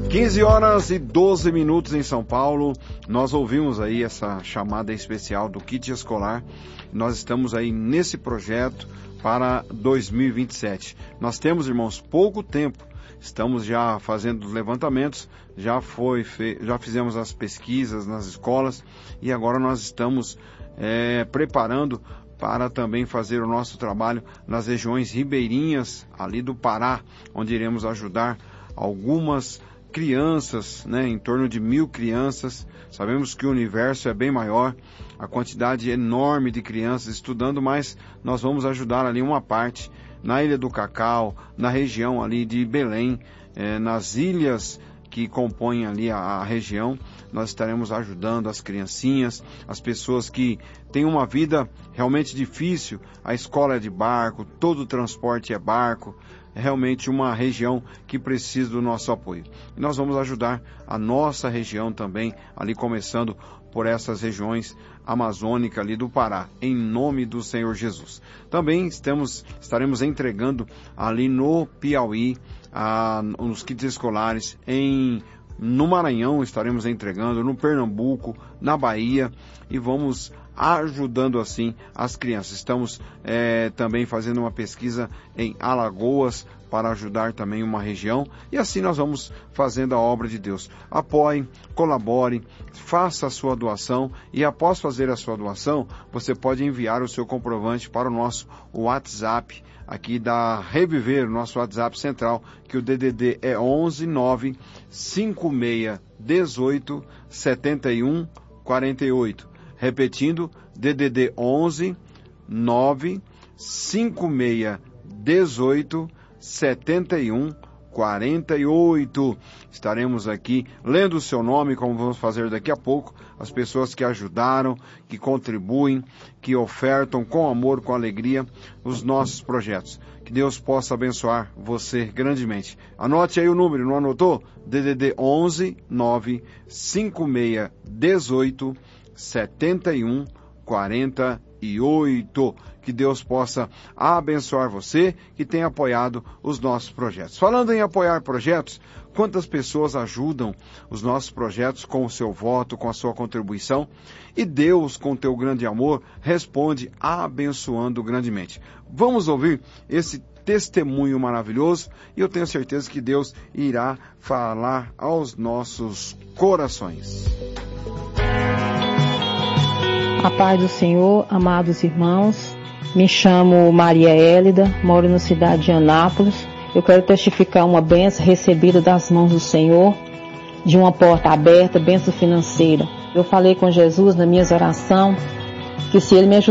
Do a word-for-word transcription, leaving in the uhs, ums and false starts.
quinze horas e doze minutos em São Paulo. Nós ouvimos aí essa chamada especial do kit escolar. Nós estamos aí nesse projeto para dois mil e vinte e sete. Nós temos, irmãos, pouco tempo. Estamos já fazendo os levantamentos, já, foi fe... já fizemos as pesquisas nas escolas e agora nós estamos é, preparando para também fazer o nosso trabalho nas regiões ribeirinhas ali do Pará, onde iremos ajudar algumas crianças, né, em torno de mil crianças. Sabemos que o universo é bem maior, a quantidade enorme de crianças estudando, mas nós vamos ajudar ali uma parte na Ilha do Cacau, na região ali de Belém, eh, nas ilhas que compõem ali a, a região. Nós estaremos ajudando as criancinhas, as pessoas que têm uma vida realmente difícil. A escola é de barco, todo o transporte é barco. É realmente uma região que precisa do nosso apoio. E nós vamos ajudar a nossa região também, ali começando por essas regiões amazônicas ali do Pará, em nome do Senhor Jesus. Também estamos, estaremos entregando ali no Piauí, a, os kits escolares, em, no Maranhão estaremos entregando, no Pernambuco, na Bahia, e vamos ajudando assim as crianças. Estamos é, também fazendo uma pesquisa em Alagoas para ajudar também uma região, e assim nós vamos fazendo a obra de Deus. Apoie, colabore, faça a sua doação, e após fazer a sua doação, você pode enviar o seu comprovante para o nosso WhatsApp aqui da Reviver, o nosso WhatsApp central, que o D D D é onze nove cinco seis um oito sete um quatro oito. Repetindo, D D D onze nove cinco seis um oito sete um quatro oito. Estaremos aqui lendo o seu nome, como vamos fazer daqui a pouco, as pessoas que ajudaram, que contribuem, que ofertam com amor, com alegria os nossos projetos. Que Deus possa abençoar você grandemente. Anote aí o número, não anotou? D D D onze nove cinco seis um oito sete um quatro oito. Que Deus possa abençoar você que tem apoiado os nossos projetos. Falando em apoiar projetos, quantas pessoas ajudam os nossos projetos com o seu voto, com a sua contribuição, e Deus, com teu grande amor, responde abençoando grandemente. Vamos ouvir esse testemunho maravilhoso, e eu tenho certeza que Deus irá falar aos nossos corações. A paz do Senhor, amados irmãos, me chamo Maria Hélida, moro na cidade de Anápolis. Eu quero testificar uma bênção recebida das mãos do Senhor, de uma porta aberta, bênção financeira. Eu falei com Jesus na minha oração que se Ele me ajudasse